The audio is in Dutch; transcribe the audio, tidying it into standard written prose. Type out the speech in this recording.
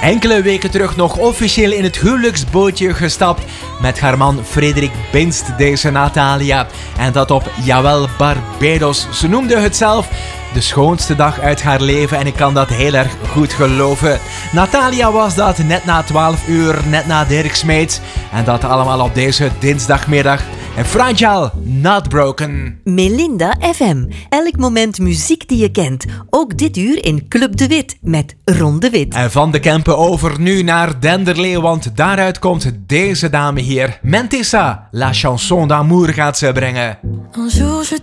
Enkele weken terug nog officieel in het huwelijksbootje gestapt met haar man Frederik Binst, deze Natalia. En dat op, jawel, Barbados. Ze noemde het zelf de schoonste dag uit haar leven en ik kan dat heel erg goed geloven. Natalia was dat net na 12 uur, net na Dirk Smeets. En dat allemaal op deze dinsdagmiddag. En Fragile, Not Broken. Melinda FM. Elk moment muziek die je kent. Ook dit uur in Club de Wit met Ron de Wit. En van de Kempen over nu naar Denderlee, want daaruit komt deze dame hier. Mentissa, La Chanson d'Amour gaat ze brengen. Un jour je